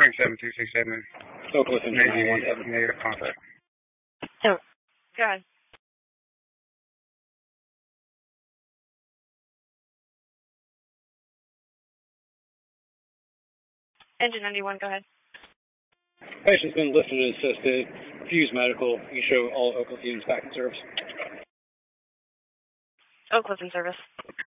Frank 7267. Oakland Engine 917. Negative contact. Oh, go ahead. Engine 91, go ahead. Patient's been lifted and assisted. Fuse medical. You show all Oakland units back in service. Oakland in service.